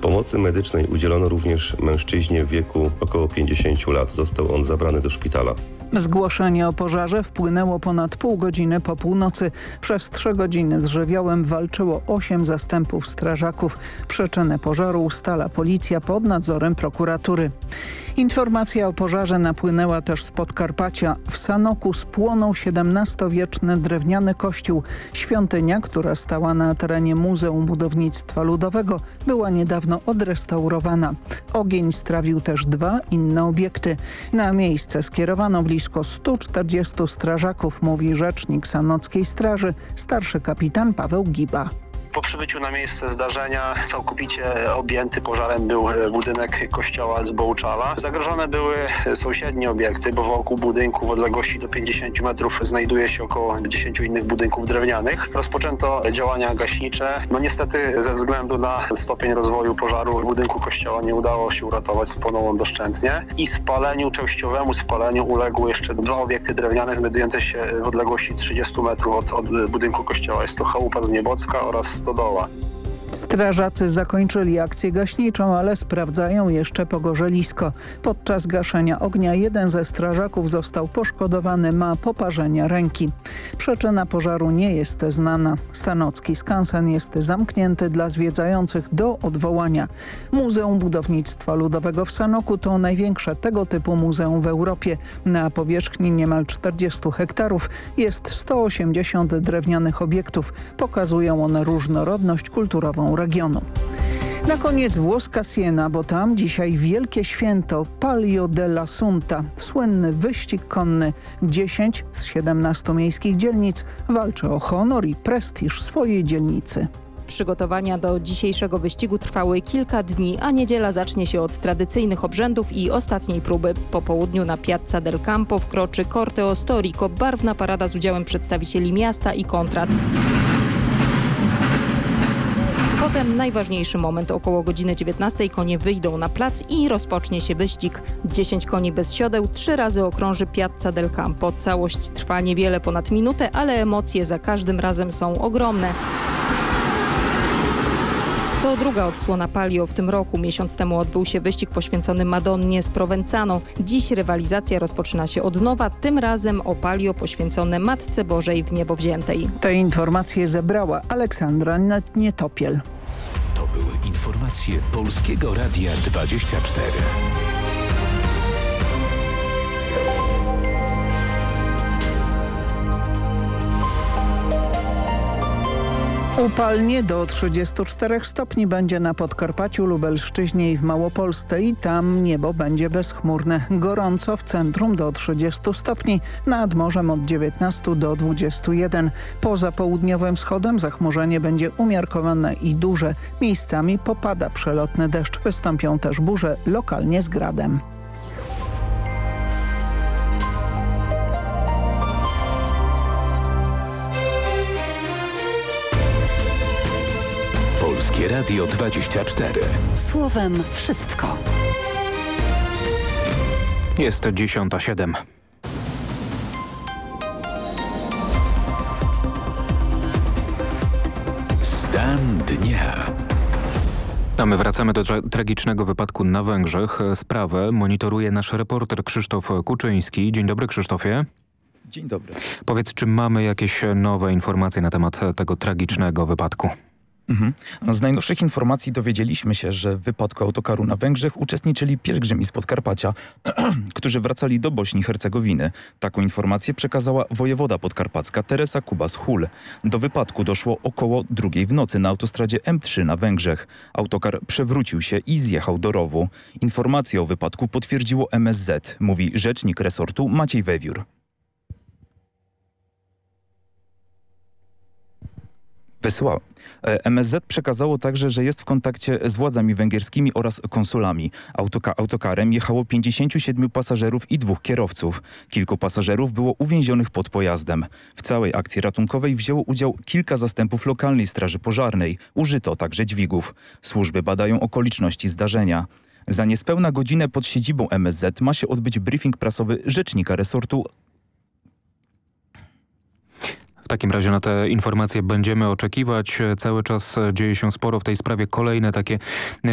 Pomocy medycznej udzielono również mężczyźnie w wieku około 50 lat. Został on zabrany do szpitala. Zgłoszenie o pożarze wpłynęło ponad pół godziny po północy. Przez 3 godziny z żywiołem walczyło 8 zastępów strażaków. Przyczynę pożaru ustala policja pod nadzorem prokuratury. Informacja o pożarze napłynęła też z Podkarpacia. W Sanoku spłonął XVII-wieczny drewniany kościół. Świątynia, która stała na terenie Muzeum Budownictwa Ludowego, była niedawno odrestaurowana. Ogień strawił też 2 inne obiekty. Na miejsce skierowano blisko 140 strażaków, mówi rzecznik Sanockiej Straży, starszy kapitan Paweł Giba. Po przybyciu na miejsce zdarzenia całkowicie objęty pożarem był budynek kościoła z Bołczala. Zagrożone były sąsiednie obiekty, bo wokół budynku w odległości do 50 metrów znajduje się około 10 innych budynków drewnianych. Rozpoczęto działania gaśnicze. Niestety ze względu na stopień rozwoju pożaru w budynku kościoła nie udało się uratować, spłonął on doszczętnie i częściowemu spaleniu uległy jeszcze 2 obiekty drewniane znajdujące się w odległości 30 metrów od budynku kościoła. Jest to chałupa Zniebocka oraz stodoła. Strażacy zakończyli akcję gaśniczą, ale sprawdzają jeszcze pogorzelisko. Podczas gaszenia ognia jeden ze strażaków został poszkodowany, ma poparzenia ręki. Przyczyna pożaru nie jest znana. Sanocki skansen jest zamknięty dla zwiedzających do odwołania. Muzeum Budownictwa Ludowego w Sanoku to największe tego typu muzeum w Europie. Na powierzchni niemal 40 hektarów jest 180 drewnianych obiektów. Pokazują one różnorodność kulturową regionu. Na koniec włoska Siena, bo tam dzisiaj wielkie święto Palio dell'Assunta, słynny wyścig konny. 10 z 17 miejskich dzielnic walczy o honor i prestiż swojej dzielnicy. Przygotowania do dzisiejszego wyścigu trwały kilka dni, a niedziela zacznie się od tradycyjnych obrzędów i ostatniej próby. Po południu na Piazza del Campo wkroczy Corteo Storico, barwna parada z udziałem przedstawicieli miasta i kontrat. Potem najważniejszy moment, około godziny 19 konie wyjdą na plac i rozpocznie się wyścig. 10 koni bez siodeł 3 razy okrąży Piazza del Campo. Całość trwa niewiele ponad minutę, ale emocje za każdym razem są ogromne. To druga odsłona Palio w tym roku. Miesiąc temu odbył się wyścig poświęcony Madonnie z Provenzano. Dziś rywalizacja rozpoczyna się od nowa, tym razem o Palio poświęcone Matce Bożej w Niebowziętej. Te informacje zebrała Aleksandra Nietopiel. To były informacje Polskiego Radia 24. Upalnie do 34 stopni będzie na Podkarpaciu, Lubelszczyźnie i w Małopolsce i tam niebo będzie bezchmurne. Gorąco w centrum do 30 stopni, nad morzem od 19 do 21. Poza południowym wschodem zachmurzenie będzie umiarkowane i duże. Miejscami popada przelotny deszcz. Wystąpią też burze, lokalnie z gradem. Polskie Radio 24. Słowem wszystko. Jest 10:07. Stan dnia. A my wracamy do tragicznego wypadku na Węgrzech. Sprawę monitoruje nasz reporter Krzysztof Kuczyński. Dzień dobry, Krzysztofie. Dzień dobry. Powiedz, czy mamy jakieś nowe informacje na temat tego tragicznego wypadku? Z najnowszych informacji dowiedzieliśmy się, że w wypadku autokaru na Węgrzech uczestniczyli pielgrzymi z Podkarpacia, którzy wracali do Bośni i Hercegowiny. Taką informację przekazała wojewoda podkarpacka Teresa Kubas-Hul. Do wypadku doszło około 2:00 w nocy na autostradzie M3 na Węgrzech. Autokar przewrócił się i zjechał do rowu. Informację o wypadku potwierdziło MSZ, mówi rzecznik resortu Maciej Wewiór. MSZ przekazało także, że jest w kontakcie z władzami węgierskimi oraz konsulami. Autokarem jechało 57 pasażerów i 2 kierowców. Kilku pasażerów było uwięzionych pod pojazdem. W całej akcji ratunkowej wzięło udział kilka zastępów lokalnej straży pożarnej. Użyto także dźwigów. Służby badają okoliczności zdarzenia. Za niespełna godzinę pod siedzibą MSZ ma się odbyć briefing prasowy rzecznika resortu. W takim razie na te informacje będziemy oczekiwać. Cały czas dzieje się sporo w tej sprawie. Kolejne takie